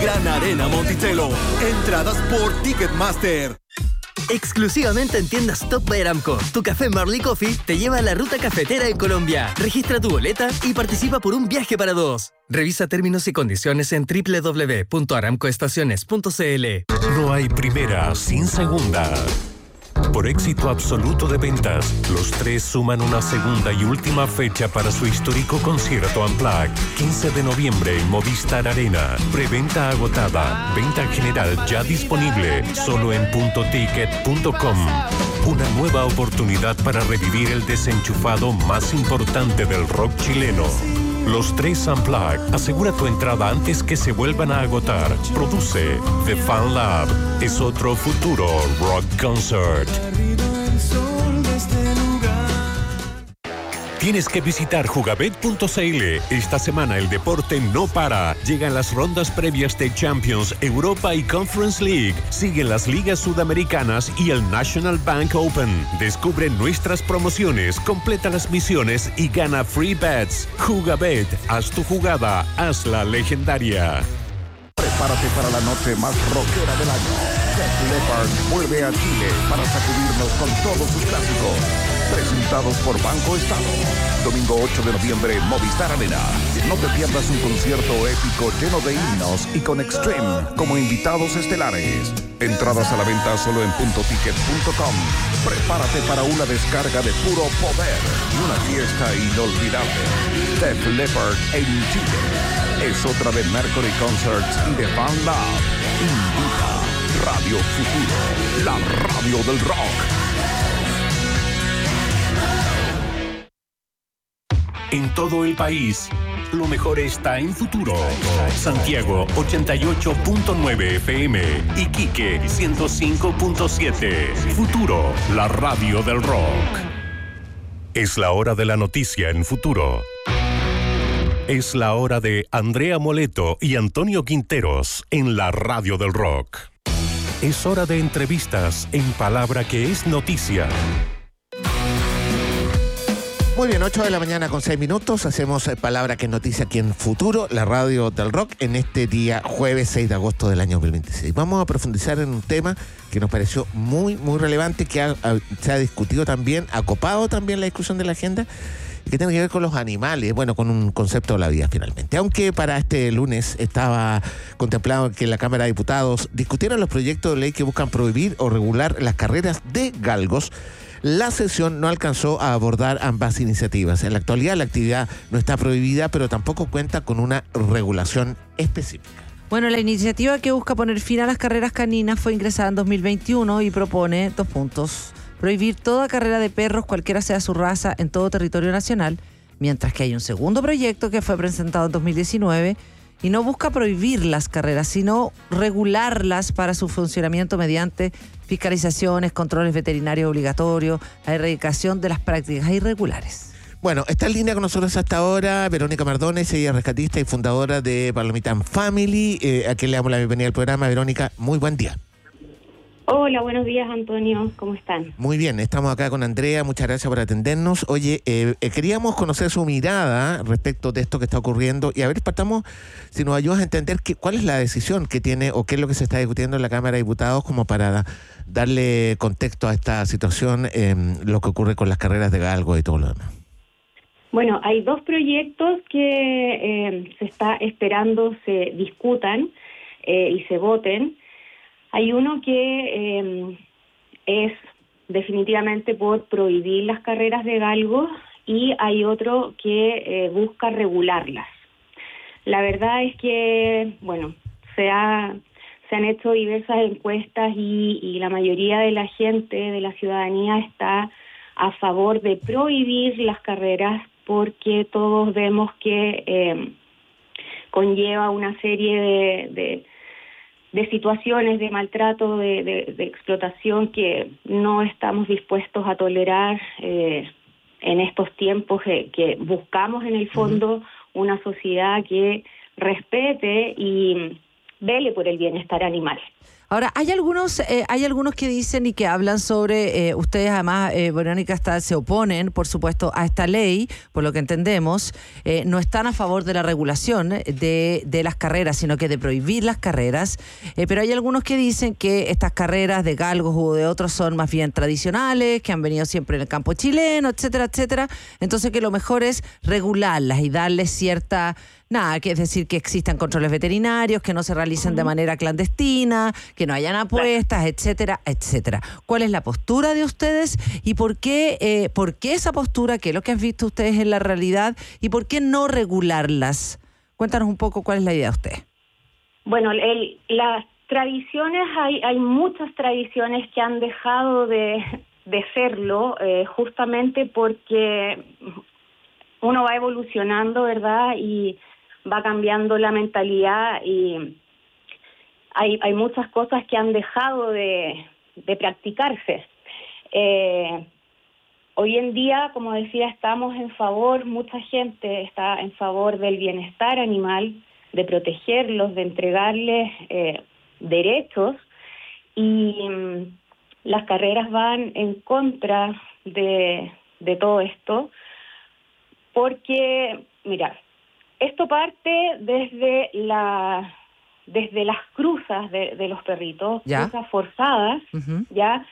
Gran Arena Monticello. Entradas por Ticketmaster. Exclusivamente en tiendas Top by Aramco, tu café Marley Coffee te lleva a la ruta cafetera en Colombia. Registra tu boleta y participa por un viaje para dos. Revisa términos y condiciones en www.aramcoestaciones.cl. No hay primera sin segunda. Por éxito absoluto de ventas, los tres suman una segunda y última fecha para su histórico concierto Unplugged. 15 de noviembre en Movistar Arena. Preventa agotada. Venta general ya disponible. Solo en puntoticket.com. Una nueva oportunidad para revivir el desenchufado más importante del rock chileno. Los tres Unplugged. Asegura tu entrada antes que se vuelvan a agotar. Produce The Fan Lab. Es otro futuro rock concert. Tienes que visitar jugabet.cl. Esta semana el deporte no para. Llegan las rondas previas de Champions, Europa y Conference League. Siguen las ligas sudamericanas y el National Bank Open. Descubre nuestras promociones, completa las misiones y gana free bets. Jugabet, haz tu jugada, hazla legendaria. Prepárate para la noche más rockera del año. Def Leppard vuelve a Chile para sacudirnos con todos sus clásicos. Presentados por Banco Estado. Domingo 8 de noviembre, Movistar Arena. No te pierdas un concierto épico lleno de himnos y con Extreme como invitados estelares. Entradas a la venta solo en puntoticket.com. Prepárate para una descarga de puro poder y una fiesta inolvidable. Def Leppard en Chile. Es otra de Mercury Concerts y de Fan Lab. Invita Radio Futuro, la radio del rock. En todo el país, lo mejor está en Futuro. Santiago 88.9 FM, Iquique 105.7. Futuro, la radio del rock. Es la hora de la noticia en Futuro. Es la hora de Andrea Moleto y Antonio Quinteros en la radio del rock. Es hora de entrevistas en Palabra que es noticia. Muy bien, 8 de la mañana con 6 minutos. Hacemos Palabra que es noticia aquí en Futuro, la radio del rock, en este día jueves 6 de agosto del año 2026. Vamos a profundizar en un tema que nos pareció muy, muy relevante, que se ha discutido también, ha copado también la discusión de la agenda, y que tiene que ver con los animales, bueno, con un concepto de la vida finalmente. Aunque para este lunes estaba contemplado que la Cámara de Diputados discutieran los proyectos de ley que buscan prohibir o regular las carreras de galgos, la sesión no alcanzó a abordar ambas iniciativas. En la actualidad la actividad no está prohibida, pero tampoco cuenta con una regulación específica. Bueno, la iniciativa que busca poner fin a las carreras caninas fue ingresada en 2021 y propone 2 puntos. Prohibir toda carrera de perros, cualquiera sea su raza, en todo territorio nacional, mientras que hay un segundo proyecto que fue presentado en 2019 y no busca prohibir las carreras, sino regularlas para su funcionamiento mediante fiscalizaciones, controles veterinarios obligatorios, la erradicación de las prácticas irregulares. Bueno, está en línea con nosotros hasta ahora Verónica Mardones, ella es rescatista y fundadora de Palomita and Family, a quien le damos la bienvenida al programa. Verónica, muy buen día. Hola, buenos días, Antonio, ¿cómo están? Muy bien, estamos acá con Andrea, muchas gracias por atendernos. Oye, queríamos conocer su mirada respecto de esto que está ocurriendo y a ver, partamos, si nos ayudas a entender cuál es la decisión que tiene o qué es lo que se está discutiendo en la Cámara de Diputados como para darle contexto a esta situación, lo que ocurre con las carreras de galgo y todo lo demás. Bueno, hay 2 proyectos que se está esperando se discutan y se voten. Hay uno que es definitivamente por prohibir las carreras de galgos y hay otro que busca regularlas. La verdad es que, bueno, se han hecho diversas encuestas y la mayoría de la gente, de la ciudadanía, está a favor de prohibir las carreras porque todos vemos que conlleva una serie de situaciones de maltrato, de explotación que no estamos dispuestos a tolerar en estos tiempos que buscamos en el fondo una sociedad que respete y vele por el bienestar animal. Ahora, hay algunos que dicen y que hablan sobre, ustedes además, Verónica, se oponen, por supuesto, a esta ley, por lo que entendemos, no están a favor de la regulación de las carreras, sino que de prohibir las carreras, pero hay algunos que dicen que estas carreras de galgos o de otros son más bien tradicionales, que han venido siempre en el campo chileno, etcétera, etcétera, entonces que lo mejor es regularlas y darles cierta... Nada, que es decir, que existan controles veterinarios, que no se realicen de manera clandestina, que no hayan apuestas, etcétera, etcétera. ¿Cuál es la postura de ustedes y por qué esa postura, qué es lo que han visto ustedes en la realidad y por qué no regularlas? Cuéntanos un poco cuál es la idea de usted. Bueno, las tradiciones, hay muchas tradiciones que han dejado de serlo, justamente porque uno va evolucionando, ¿verdad? Y va cambiando la mentalidad y hay muchas cosas que han dejado de practicarse. Hoy en día, como decía, estamos en favor, mucha gente está en favor del bienestar animal, de protegerlos, de entregarles derechos, y las carreras van en contra de todo esto, porque, mira, esto parte desde las cruzas de los perritos, ¿Ya? cruzas forzadas, Uh-huh. ya,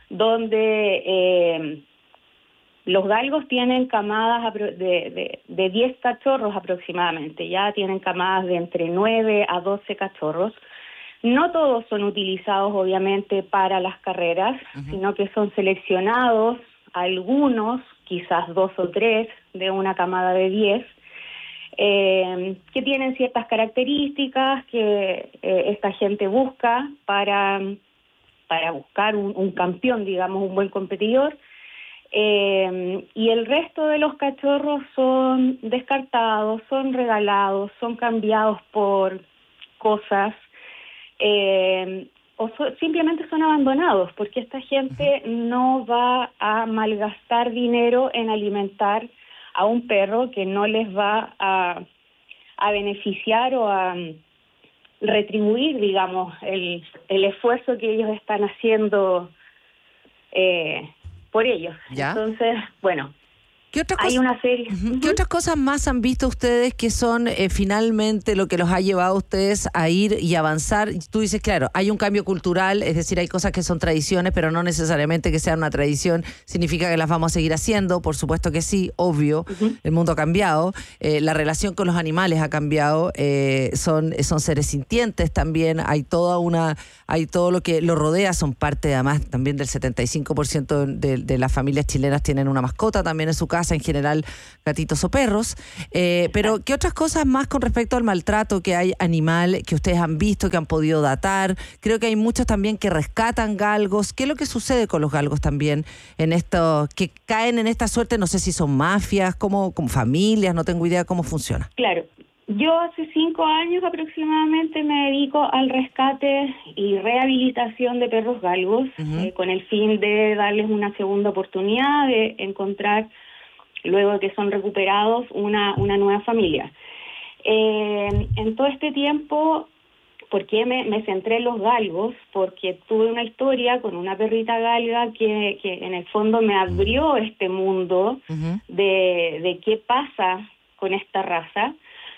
donde los galgos tienen camadas de 10 cachorros aproximadamente, ya tienen camadas de entre 9 a 12 cachorros. No todos son utilizados, obviamente, para las carreras, sino que son seleccionados algunos, quizás 2 o 3 de una camada de 10, que tienen ciertas características que esta gente busca para buscar un campeón, digamos, un buen competidor. Y el resto de los cachorros son descartados, son regalados, son cambiados por cosas, simplemente son abandonados, porque esta gente no va a malgastar dinero en alimentar a un perro que no les va a beneficiar o a retribuir, digamos, el esfuerzo que ellos están haciendo por ellos. ¿Ya? Entonces, bueno, ¿Qué otra hay cosa? una serie. ¿Qué otras cosas más han visto ustedes que son finalmente lo que los ha llevado a ustedes a ir y avanzar? Tú dices, claro, hay un cambio cultural, es decir, hay cosas que son tradiciones, pero no necesariamente que sean una tradición significa que las vamos a seguir haciendo. Por supuesto que sí, obvio, el mundo ha cambiado, la relación con los animales ha cambiado, son seres sintientes también, hay todo lo que lo rodea, son parte además también del 75% de las familias chilenas tienen una mascota también en su casa, en general gatitos o perros, pero ¿qué otras cosas más con respecto al maltrato que hay animal que ustedes han visto, que han podido datar? Creo que hay muchos también que rescatan galgos. ¿Qué es lo que sucede con los galgos también en esto, que caen en esta suerte? No sé si son mafias, como familias, no tengo idea cómo funciona. Claro, yo hace 5 años aproximadamente me dedico al rescate y rehabilitación de perros galgos, con el fin de darles una segunda oportunidad, de encontrar, luego de que son recuperados, una nueva familia. En todo este tiempo, ¿por qué me centré en los galgos? Porque tuve una historia con una perrita galga que en el fondo me abrió este mundo de qué pasa con esta raza.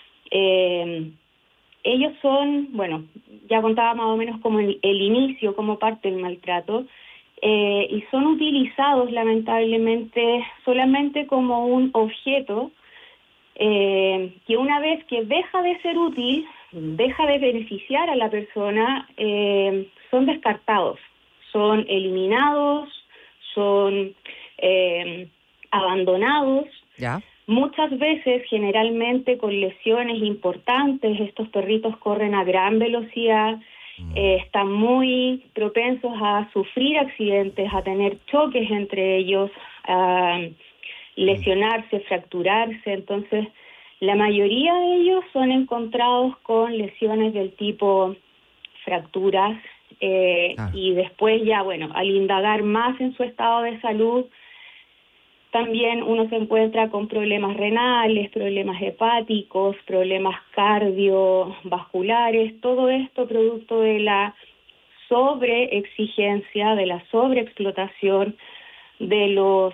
Ellos son, bueno, ya contaba más o menos como el inicio, como parte del maltrato, y son utilizados lamentablemente solamente como un objeto que una vez que deja de ser útil, deja de beneficiar a la persona, son descartados, son eliminados, son abandonados. ¿Ya? Muchas veces, generalmente con lesiones importantes, estos perritos corren a gran velocidad, están muy propensos a sufrir accidentes, a tener choques entre ellos, a lesionarse, fracturarse. Entonces, la mayoría de ellos son encontrados con lesiones del tipo fracturas, y después ya, bueno, al indagar más en su estado de salud, también uno se encuentra con problemas renales, problemas hepáticos, problemas cardiovasculares, todo esto producto de la sobreexigencia, de la sobreexplotación, de los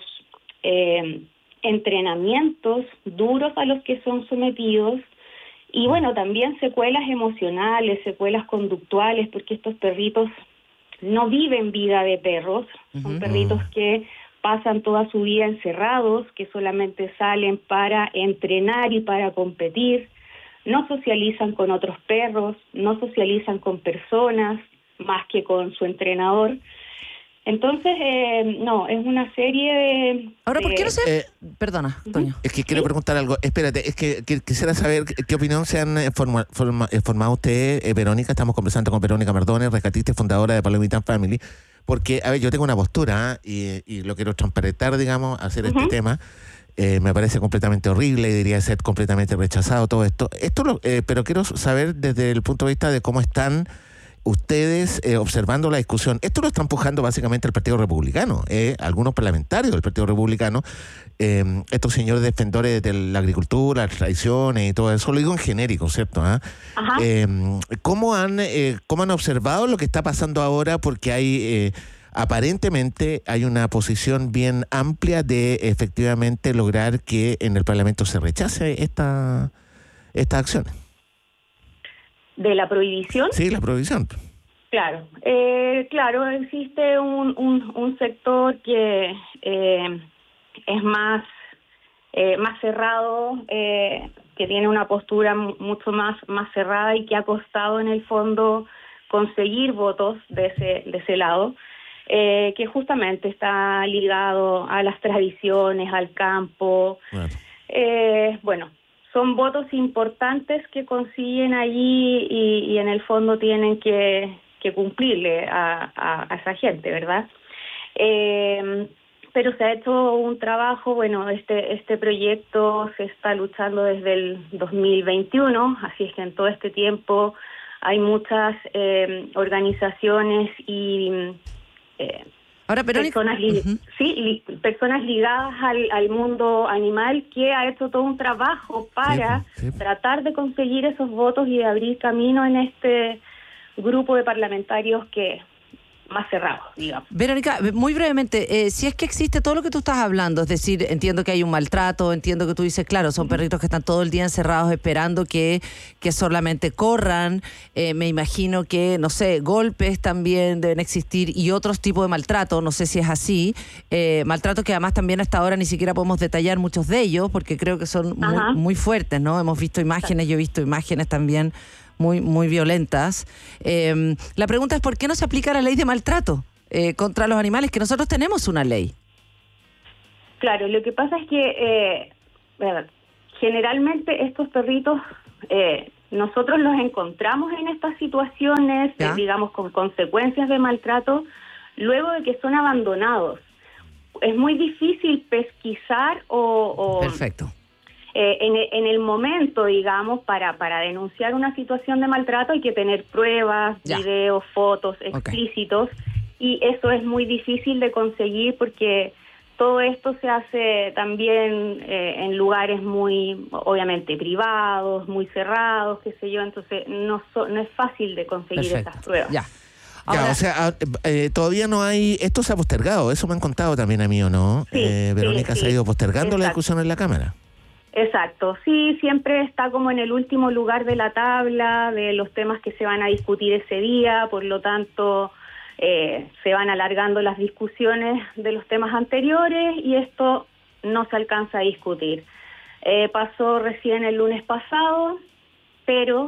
entrenamientos duros a los que son sometidos, y bueno, también secuelas emocionales, secuelas conductuales, porque estos perritos no viven vida de perros, son perritos que pasan toda su vida encerrados, que solamente salen para entrenar y para competir, no socializan con otros perros, no socializan con personas más que con su entrenador. Entonces, no, es una serie de... Ahora, ¿por qué no se...? Perdona, Toño. Es que quiero preguntar algo. Espérate, es que quisiera saber qué opinión se han formado ustedes, Verónica. Estamos conversando con Verónica Mardones, rescatista y fundadora de Palomita Family. Porque, a ver, yo tengo una postura y lo quiero transparentar, digamos, hacer este tema. Me parece completamente horrible y debería ser completamente rechazado todo esto. Pero quiero saber desde el punto de vista de cómo están ustedes observando la discusión. Esto lo está empujando básicamente el Partido Republicano, algunos parlamentarios del Partido Republicano, estos señores defensores de la agricultura, las tradiciones y todo eso, lo digo en genérico, ¿cierto? ¿Cómo han observado lo que está pasando ahora? Porque hay aparentemente hay una posición bien amplia de efectivamente lograr que en el Parlamento se rechace estas acciones. ¿De la prohibición? Sí, la prohibición. Claro, claro, existe un sector que es más cerrado, que tiene una postura mucho más cerrada y que ha costado en el fondo conseguir votos de ese lado, que justamente está ligado a las tradiciones, al campo. Bueno, son votos importantes que consiguen allí y en el fondo tienen que cumplirle a esa gente, ¿verdad? Pero se ha hecho un trabajo, bueno, este proyecto se está luchando desde el 2021, así es que en todo este tiempo hay muchas organizaciones y Ahora, personas ligadas al mundo animal, que ha hecho todo un trabajo para tratar de conseguir esos votos y de abrir camino en este grupo de parlamentarios que más cerrados, digamos. Verónica, muy brevemente, si es que existe todo lo que tú estás hablando, es decir, entiendo que hay un maltrato, entiendo que tú dices, claro, son perritos que están todo el día encerrados esperando que solamente corran, me imagino que, no sé, golpes también deben existir y otros tipos de maltrato, no sé si es así, maltrato que además también hasta ahora ni siquiera podemos detallar muchos de ellos, porque creo que son muy fuertes, ¿no? Hemos visto imágenes, yo he visto imágenes también muy violentas. La pregunta es, ¿por qué no se aplica la ley de maltrato contra los animales? Que nosotros tenemos una ley. Claro, lo que pasa es que generalmente estos perritos nosotros los encontramos en estas situaciones, digamos, con consecuencias de maltrato, luego de que son abandonados. Es muy difícil pesquisar o Perfecto. En el momento, digamos, para denunciar una situación de maltrato hay que tener pruebas, videos, fotos explícitos, y eso es muy difícil de conseguir porque todo esto se hace también en lugares muy, obviamente, privados, muy cerrados, qué sé yo, entonces no es fácil de conseguir esas pruebas. Ahora, o sea, todavía no hay... Esto se ha postergado, eso me han contado también a mí, ¿o no? Sí, Verónica, se ha ido postergando la discusión en la Cámara. Exacto, sí, siempre está como en el último lugar de la tabla de los temas que se van a discutir ese día, por lo tanto se van alargando las discusiones de los temas anteriores y esto no se alcanza a discutir. Pasó recién el lunes pasado, pero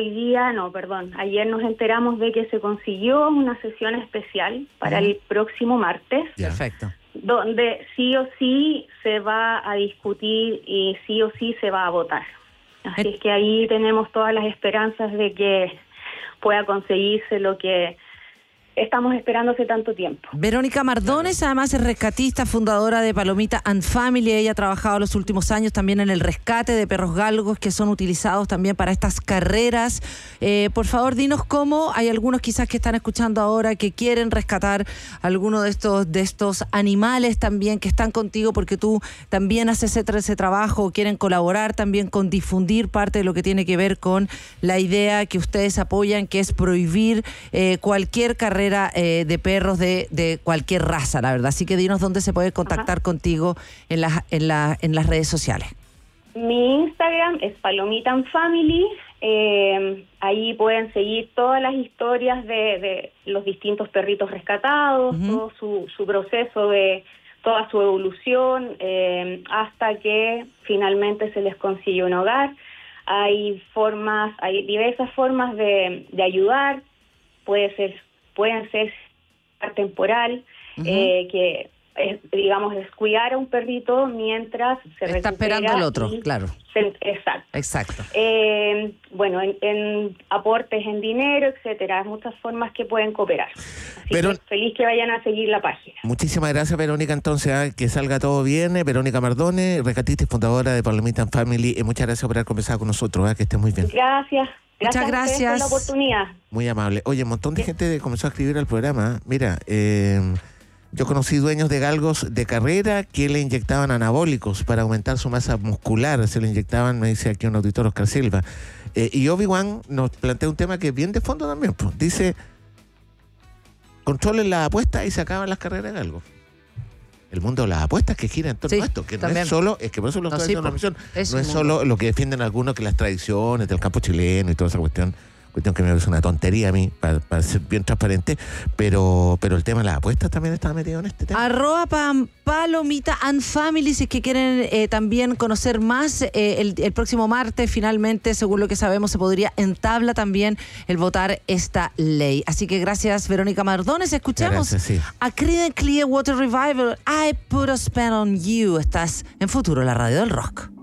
ayer nos enteramos de que se consiguió una sesión especial para el próximo martes. Perfecto. Donde sí o sí se va a discutir y sí o sí se va a votar. Así es que ahí tenemos todas las esperanzas de que pueda conseguirse lo que estamos esperando hace tanto tiempo. Verónica Mardones, además es rescatista, fundadora de Palomita and Family. Ella ha trabajado los últimos años también en el rescate de perros galgos que son utilizados también para estas carreras. Por favor, dinos cómo. Hay algunos quizás que están escuchando ahora que quieren rescatar alguno de estos animales también que están contigo porque tú también haces ese trabajo, quieren colaborar también con difundir parte de lo que tiene que ver con la idea que ustedes apoyan, que es prohibir cualquier carrera de perros de cualquier raza, la verdad. Así que dinos dónde se puede contactar contigo en las redes sociales. Mi Instagram es Palomita and Family. Ahí pueden seguir todas las historias de los distintos perritos rescatados, todo su proceso de toda su evolución, hasta que finalmente se les consigue un hogar. Hay diversas formas de ayudar. Pueden ser temporal, que es, digamos, es cuidar a un perrito mientras se recupera. Está esperando el otro, claro. Exacto. Bueno, en aportes en dinero, etcétera, muchas formas que pueden cooperar. Así que feliz que vayan a seguir la página. Muchísimas gracias, Verónica. Entonces, que salga todo bien. Verónica Mardones, rescatista y fundadora de Palomita and Family. Muchas gracias por haber conversado con nosotros. Que estés muy bien. Gracias. Muchas gracias por la oportunidad. Muy amable. Oye, un montón de gente comenzó a escribir al programa. Mira, yo conocí dueños de galgos de carrera que le inyectaban anabólicos para aumentar su masa muscular. Se le inyectaban, me dice aquí un auditor, Oscar Silva. Y Obi-Wan nos plantea un tema que es bien de fondo también. Pues. Dice, controlen las apuestas y se acaban las carreras de galgos. El mundo de las apuestas que gira en torno a esto, que también. No es solo, es que por eso lo estoy haciendo una misión, no es solo lo que defienden algunos, que las tradiciones del campo chileno y toda esa cuestión que me parece una tontería a mí, para ser bien transparente, pero el tema de las apuestas también está metido en este tema. @Palomita and Family, si es que quieren también conocer más, el próximo martes finalmente, según lo que sabemos, se podría entabla también el votar esta ley. Así que gracias, Verónica Mardones. Escuchamos a Creedence Clearwater Revival, I Put a Spell on You. Estás en Futuro, la radio del rock.